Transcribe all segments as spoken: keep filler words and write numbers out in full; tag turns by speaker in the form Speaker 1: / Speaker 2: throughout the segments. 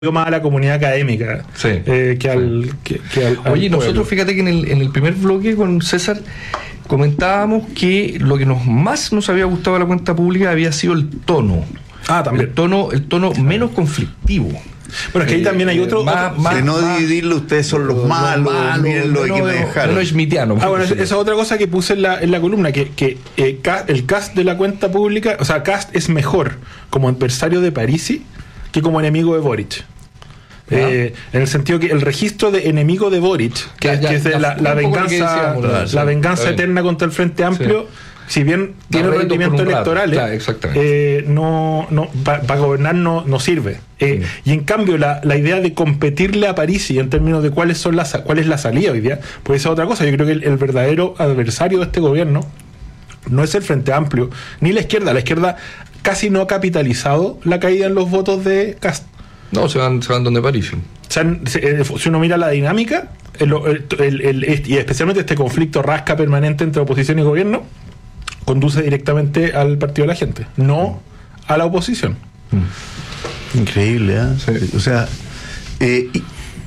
Speaker 1: más a la comunidad académica
Speaker 2: sí.
Speaker 1: eh, que al que, que al,
Speaker 2: Oye,
Speaker 1: al
Speaker 2: nosotros fíjate que en el, en el primer bloque con César comentábamos que lo que nos más nos había gustado de la cuenta pública había sido el tono.
Speaker 1: Ah, también.
Speaker 2: El tono, el tono menos conflictivo.
Speaker 1: Bueno, es que ahí eh, también hay otro...
Speaker 3: Más,
Speaker 1: otro
Speaker 3: más, de no más, dividirlo, ustedes son los, los malos, malos mírenlo, hay que me dejaron.
Speaker 2: No es mitiano.
Speaker 1: Ah, bueno, esa es otra cosa que puse en la, en la columna, que, que eh, el cast de la cuenta pública, o sea, Cast es mejor como adversario de Parisi que como enemigo de Boric. Eh, en el sentido que el registro de enemigo de Boric, que, ya, ya, que es de la, la venganza, decíamos, la, la venganza eterna contra el Frente Amplio, sí. si bien da tiene rendimientos electorales, claro, eh, no, no, para pa gobernar no, no sirve. Eh, sí. Y en cambio, la, la idea de competirle a Parisi en términos de cuáles son las, cuál es la salida hoy día, pues esa es otra cosa. Yo creo que el, el verdadero adversario de este gobierno no es el Frente Amplio, ni la izquierda. La izquierda casi no ha capitalizado la caída en los votos de Cast.
Speaker 2: No, se van, se van donde Parisi.
Speaker 1: O sea, si uno mira la dinámica, el, el, el, el, y especialmente este conflicto rasca permanente entre oposición y gobierno, conduce directamente al partido de la gente, no a la oposición.
Speaker 3: Increíble, ¿eh? Sí. O sea, eh, y,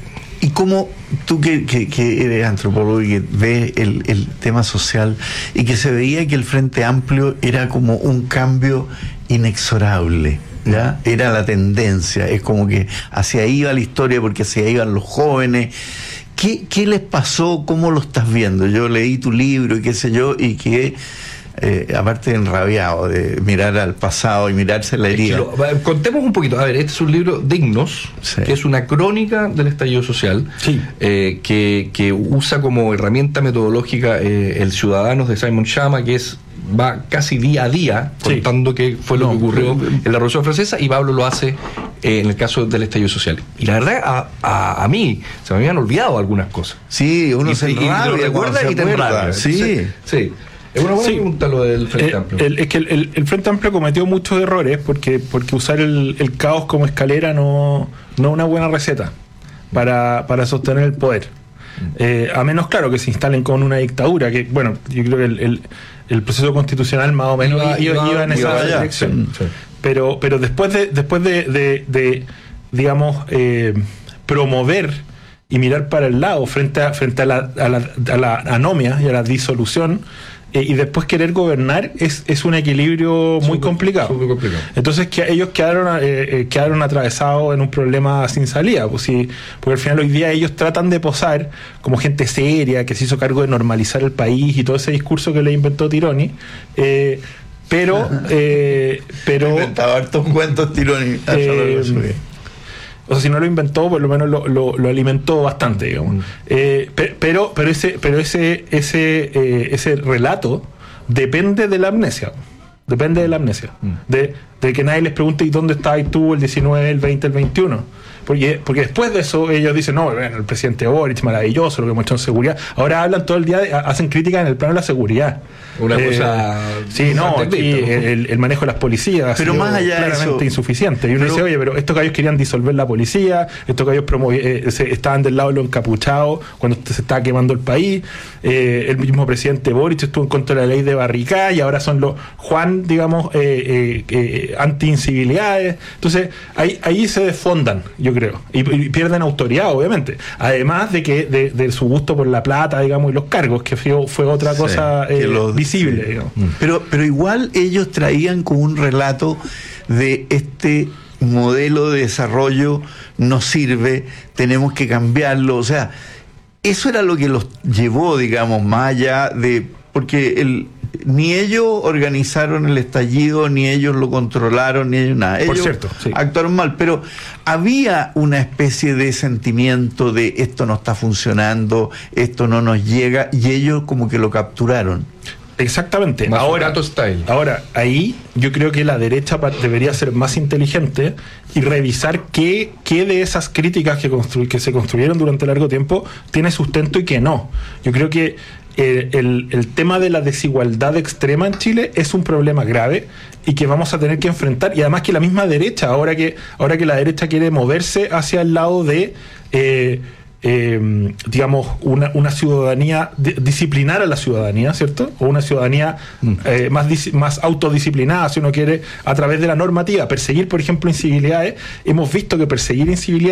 Speaker 3: y cómo tú que, que, que eres antropólogo y que ves el, el tema social y que se veía que el Frente Amplio era como un cambio inexorable, ¿ya? Era la tendencia, es como que hacia ahí iba la historia porque hacia ahí iban los jóvenes. ¿Qué, qué les pasó? ¿Cómo lo estás viendo? Yo leí tu libro y qué sé yo, y que eh, aparte de enrabiado de mirar al pasado y mirarse la herida.
Speaker 2: Es que lo, contemos un poquito. A ver, este es un libro Dignos, sí. que es una crónica del estallido social,
Speaker 1: sí.
Speaker 2: eh, que, que usa como herramienta metodológica eh, el Ciudadanos de Simon Schama, que es va casi día a día contando sí. qué fue lo no, que ocurrió pero, en la Revolución Francesa, y Pablo lo hace eh, en el caso del estallido social. Y la verdad, a, a, a mí se me habían olvidado algunas cosas.
Speaker 3: Sí, uno y, se enrabia,
Speaker 2: y te recuerda y te enrabia.
Speaker 3: Sí.
Speaker 2: Entonces, sí. Es una buena
Speaker 1: sí.
Speaker 2: pregunta lo del Frente
Speaker 1: eh,
Speaker 2: Amplio.
Speaker 1: El, es que el, el, el Frente Amplio cometió muchos errores porque, porque usar el, el caos como escalera no es no una buena receta para, para sostener el poder. Eh, a menos, claro, que se instalen con una dictadura, que, bueno, yo creo que el, el, el proceso constitucional más o menos iba, iba, iba en esa
Speaker 3: allá,
Speaker 1: dirección.
Speaker 3: sí, sí.
Speaker 1: Pero, pero después de, después de, de, de digamos, eh, promover y mirar para el lado frente a, frente a la, a la, a la anomia y a la disolución, eh, y después querer gobernar es, es un equilibrio muy
Speaker 2: super,
Speaker 1: complicado.
Speaker 2: Super complicado.
Speaker 1: Entonces que ellos quedaron, eh, quedaron atravesados en un problema sin salida, pues sí, porque al final hoy día ellos tratan de posar como gente seria que se hizo cargo de normalizar el país y todo ese discurso que le inventó Tironi, eh, pero eh, pero
Speaker 3: inventaba hartos cuentos Tironi.
Speaker 1: eh, o sea, si no lo inventó, por lo menos lo, lo, lo alimentó bastante, digamos. Mm. Eh, pero, pero ese, pero ese, ese, eh, ese relato depende de la amnesia. Depende de la amnesia. Mm. De, de que nadie les pregunte, ¿y dónde estabas tú el diecinueve, el veinte, el veintiuno? Porque, porque después de eso ellos dicen, no, bueno, el presidente Boric, maravilloso, lo que hemos hecho en seguridad. Ahora hablan todo el día, de, hacen críticas en el plano de la seguridad.
Speaker 2: Una eh, cosa...
Speaker 1: Sí, no, aquí el, el manejo de las policías
Speaker 3: pero más allá
Speaker 1: claramente
Speaker 3: de eso,
Speaker 1: insuficiente. Y uno
Speaker 3: pero,
Speaker 1: dice, oye, pero estos gallos querían disolver la policía, estos gallos eh, se, estaban del lado de los encapuchados cuando se estaba quemando el país, eh, el mismo presidente Boric estuvo en contra de la ley de barricada y ahora son los Juan, digamos, eh, eh, eh, anti-incivilidades. Entonces, ahí, ahí se desfondan, yo creo, y, y pierden autoridad, obviamente. Además de que de, de su gusto por la plata, digamos, y los cargos, que fue, fue otra sí, cosa eh, los, visible, sí. digamos.
Speaker 3: Pero, pero igual ellos traían como un relato de este modelo de desarrollo no sirve, tenemos que cambiarlo. O sea, eso era lo que los llevó, digamos, más allá de... Porque el, ni ellos organizaron el estallido, ni ellos lo controlaron, ni ellos nada. Ellos
Speaker 1: Por cierto, sí.
Speaker 3: actuaron mal, pero había una especie de sentimiento de esto no está funcionando, esto no nos llega, y ellos como que lo capturaron.
Speaker 1: Exactamente.
Speaker 2: Más
Speaker 1: ahora,
Speaker 2: style.
Speaker 1: ahora, ahí yo creo que la derecha debería ser más inteligente y revisar qué, qué de esas críticas que, constru que se construyeron durante largo tiempo tiene sustento y qué no. Yo creo que el, el, el tema de la desigualdad extrema en Chile es un problema grave y que vamos a tener que enfrentar, y además que la misma derecha, ahora que, ahora que la derecha quiere moverse hacia el lado de... Eh, eh, digamos, una, una ciudadanía, de, disciplinar a la ciudadanía, ¿cierto? O una ciudadanía eh, más, más autodisciplinada, si uno quiere, a través de la normativa. Perseguir, por ejemplo, incivilidades. Hemos visto que perseguir incivilidades